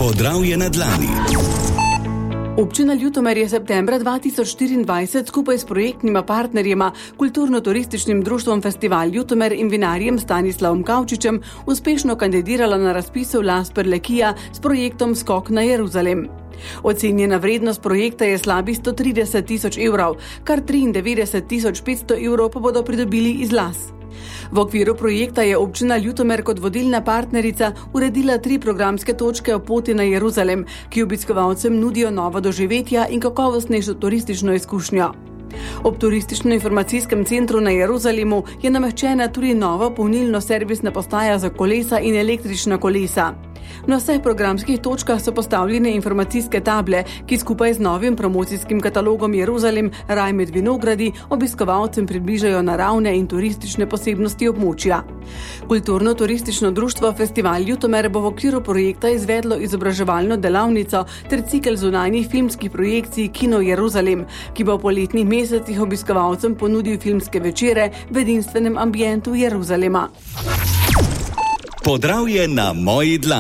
Podravje na dlani. Občina Ljutomer je septembra 2024 skupaj s projektnima partnerjema, kulturno-turističnim društvom Festival Ljutomer in vinarjem Stanislavom Kavčičem uspešno kandidirala na razpisu Las Prlekija s projektom Skok na Jeruzalem. Ocenjena vrednost projekta je slabih 130 tisoč evrov, kar 93 tisoč 500 evrov pa bodo pridobili iz las. V okviru projekta je občina Ljutomer kot vodilna partnerica uredila 3 programske točke o poti na Jeruzalem, ki obiskovalcem nudijo nova doživetja in kakovostnejšo turistično izkušnjo. Ob turistično-informacijskem centru na Jeruzalemu je nameščena tudi nova polnilno-servisna postaja za kolesa in električna kolesa. Na vseh programskih točkah so postavljene informacijske table, ki skupaj z novim promocijskim katalogom Jeruzalem, raj med vinogradi, obiskovalcem približajo naravne in turistične posebnosti območja. Kulturno-turistično društvo Festival Ljutomer bo v okviru projekta izvedlo izobraževalno delavnico ter cikel zunanjih filmskih projekcij Kino Jeruzalem, ki bo v poletnih mesecih obiskovalcem ponudil filmske večere v edinstvenem ambientu Jeruzalema. Podravje na moji dlani.